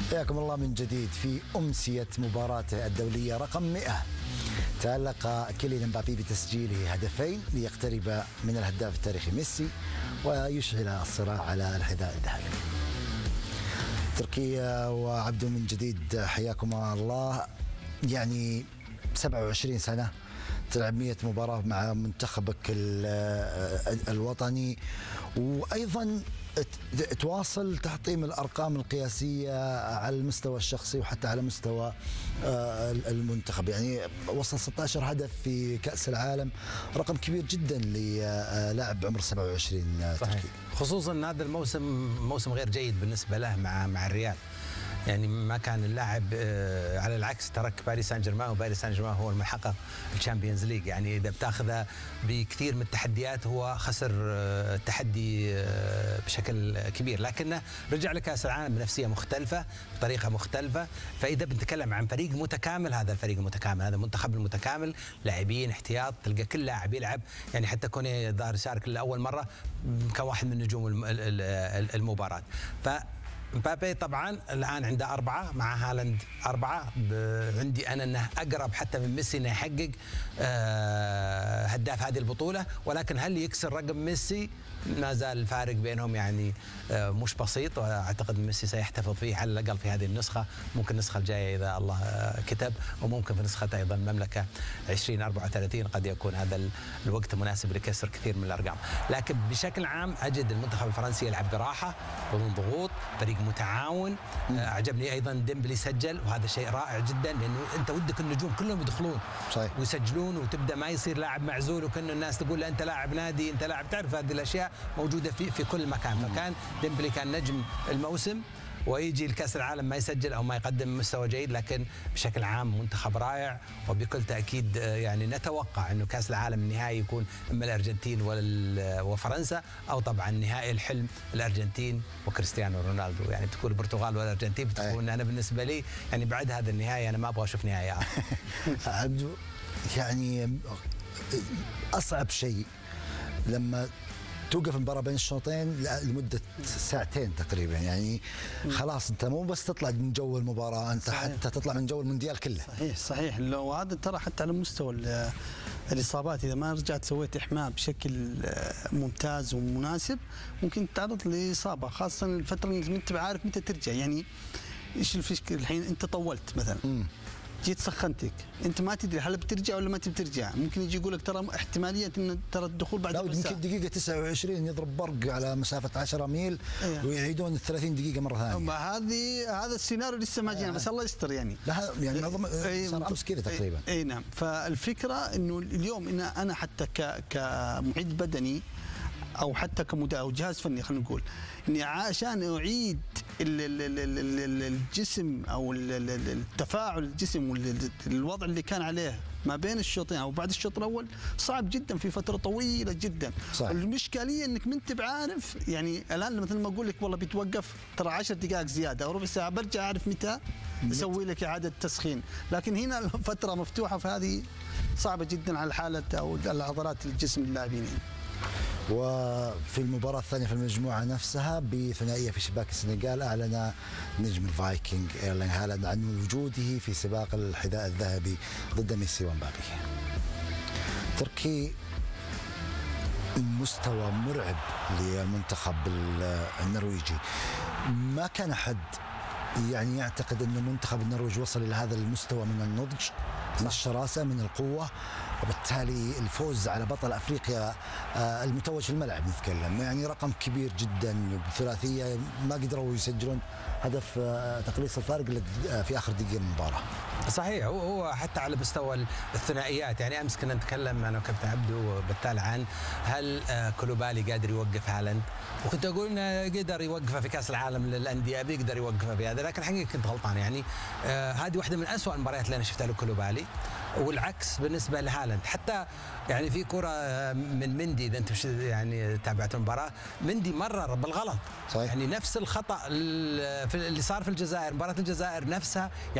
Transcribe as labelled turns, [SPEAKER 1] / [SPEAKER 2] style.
[SPEAKER 1] حياكم الله من جديد في أمسية مباراته الدولية رقم 100. تألق كيليان امبابي بتسجيله هدفين ليقترب من الهداف التاريخي ميسي ويشعل الصراع على الحذاء الذهبي. تركيا وعبدو من جديد حياكم الله. يعني 27 سنة تلعب 100 مباراة مع منتخبك الوطني، وأيضا تواصل تحطيم الأرقام القياسية على المستوى الشخصي وحتى على مستوى المنتخب. يعني وصل 16 هدف في كأس العالم، رقم كبير جدا للاعب عمر 27
[SPEAKER 2] صحيح. خصوصا ان هذا الموسم موسم غير جيد بالنسبة له مع الريال. يعني ما كان اللاعب على العكس ترك باريس سان جيرمان، وباريس سان جيرمان هو المحقق الشامبيونز ليج. يعني اذا بتاخذه بكثير من التحديات هو خسر التحدي بشكل كبير، لكنه رجع لكاس العالم بنفسيه مختلفه بطريقه مختلفه. فاذا بنتكلم عن فريق متكامل، هذا الفريق المتكامل، هذا المنتخب المتكامل، لاعبين احتياط، تلقى كل لاعب يلعب. يعني حتى كوني ظاهر شارك لاول مره كواحد من نجوم المباراه. مبابي طبعا الان عنده 4، مع هالاند 4. عندي انا انه اقرب حتى من ميسي انه يحقق هداف هذه البطوله، ولكن هل يكسر رقم ميسي؟ ما زال الفارق بينهم يعني مش بسيط، واعتقد ميسي سيحتفظ فيه على الاقل في هذه النسخه، ممكن النسخه الجايه اذا الله كتب، وممكن في نسخه ايضا المملكه 2034 قد يكون هذا الوقت مناسب لكسر كثير من الارقام. لكن بشكل عام اجد المنتخب الفرنسي يلعب براحه بدون ضغوط، فريق متعاون. اعجبني ايضا ديمبلي سجل، وهذا شيء رائع جدا، لانه انت ودك النجوم كلهم يدخلون
[SPEAKER 1] صحيح
[SPEAKER 2] ويسجلون، وتبدا ما يصير لاعب معزول وكأنه الناس تقول له انت لاعب نادي، انت لاعب، تعرف هذه الاشياء موجوده في كل مكان. فكان ديمبلي كان نجم الموسم، ويجي الكاس العالم ما يسجل او ما يقدم مستوى جيد، لكن بشكل عام منتخب رائع. وبكل تاكيد يعني نتوقع انه كاس العالم النهائي يكون اما الارجنتين وفرنسا، او طبعا نهائي الحلم الارجنتين وكريستيانو رونالدو. يعني بتكون البرتغال والارجنتين بتكون انا بالنسبه لي يعني بعد هذا النهائي انا ما ابغى اشوف نهائي
[SPEAKER 1] عبدو، يعني اصعب شيء لما توقف المباراة بين الشوطين لمدة ساعتين تقريبا. يعني خلاص انت مو بس تطلع من جو المباراة، انت صحيح. حتى تطلع من جو المونديال كله.
[SPEAKER 3] صحيح. وهذا ترى حتى على مستوى الإصابات، إذا ما رجعت سويت إحماء بشكل ممتاز ومناسب ممكن تتعرض لإصابة، خاصة الفترة اللي انت عارف متى ترجع. يعني ايش الفكرة الحين؟ انت طولت مثلا جيت سخنتك، انت ما تدري هل بترجع ولا ما تبي ترجع. ممكن يجي يقول لك ترى احتماليه ان ترى الدخول بعد
[SPEAKER 1] ربع ساعه، يمكن دقيقه 29 يضرب برق على مسافه 10 ميل ويعيدون ال 30 دقيقه مره ثانيه.
[SPEAKER 3] هذا السيناريو لسه ما جينا، بس الله يستر. يعني
[SPEAKER 1] لا يعني صار امس كذا تقريبا.
[SPEAKER 3] اي نعم. فالفكره انه اليوم إن انا حتى كمعد بدني او حتى او جهاز فني، خلينا نقول اني عشان اعيد الجسم او التفاعل الجسم والوضع اللي كان عليه ما بين الشوطين او بعد الشوط الاول صعب جدا في فتره طويله جدا.
[SPEAKER 1] صحيح.
[SPEAKER 3] المشكليه انك ما انت بعارف. يعني الان مثل ما اقول لك والله بيتوقف ترى 10 دقائق زياده او ربع ساعه، برجع اعرف متى اسوي لك اعاده تسخين. لكن هنا الفتره مفتوحه، فهذه صعبه جدا على حاله او عضلات الجسم اللاعبين.
[SPEAKER 1] وفي المباراة الثانية في المجموعة نفسها بثنائية في شباك السنغال، أعلن نجم الفايكنج إيرلينغ هالاند عن وجوده في سباق الحذاء الذهبي ضد ميسي ومبابي. تركي مستوى مرعب للمنتخب النرويجي. ما كان أحد يعني يعتقد أن منتخب النرويج وصل إلى هذا المستوى من النضج، من الشراسة، من القوة، وبالتالي الفوز على بطل أفريقيا المتوج في الملعب نتكلم. يعني رقم كبير جدا بثلاثية، ما قدروا يسجلون هدف تقليص الفارق في آخر دقيقة من المباراة.
[SPEAKER 2] صحيح. هو حتى على مستوى الثنائيات، يعني امس كنا نتكلم انا وكابتن عبدو وبتال عن هل كولوبالي قادر يوقف هالاند، وكنت اقول انه قدر يوقفه في كاس العالم للانديه، بيقدر يوقفه في هذا، لكن الحقيقه كنت غلطان. يعني هذه واحده من أسوأ المباريات اللي انا شفتها لكولوبالي، والعكس بالنسبه لهالاند. حتى يعني في كره من مندي، اذا انت يعني تابعت المباراه، مندي مرر بالغلط.
[SPEAKER 1] صحيح.
[SPEAKER 2] يعني نفس الخطا اللي صار في الجزائر، مباراه الجزائر نفسها.